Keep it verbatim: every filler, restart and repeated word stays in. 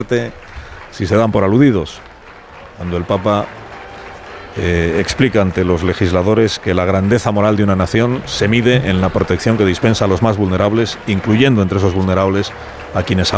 si se dan por aludidos. Cuando el Papa eh, explica ante los legisladores que la grandeza moral de una nación se mide en la protección que dispensa a los más vulnerables, incluyendo entre esos vulnerables a quienes